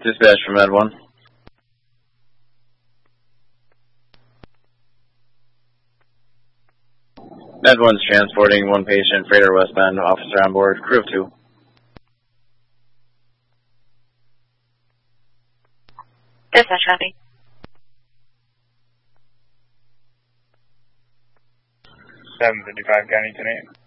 Dispatch from Med 1. Med 1's transporting one patient, freighter westbound, officer on board, crew of 2. Dispatch, copy. 755 County 10-8.